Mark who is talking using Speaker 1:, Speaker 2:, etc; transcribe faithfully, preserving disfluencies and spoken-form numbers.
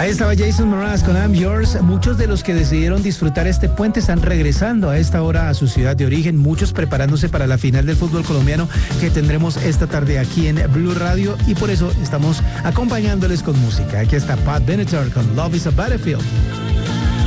Speaker 1: Ahí estaba Jason Mraz con I'm Yours. Muchos de los que decidieron disfrutar este puente están regresando a esta hora a su ciudad de origen, muchos preparándose para la final del fútbol colombiano que tendremos esta tarde aquí en Blue Radio, y por eso estamos acompañándoles con música. Aquí está Pat Benatar con Love is a Battlefield.